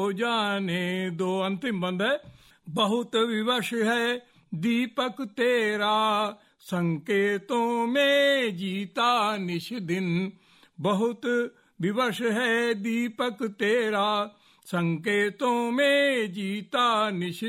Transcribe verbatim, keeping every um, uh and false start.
हो जाने दो। अंतिम बंद है। बहुत विवश है दीपक तेरा, संकेतों में जीता निश दिन। बहुत विवश है दीपक तेरा, संकेतों में जीता निश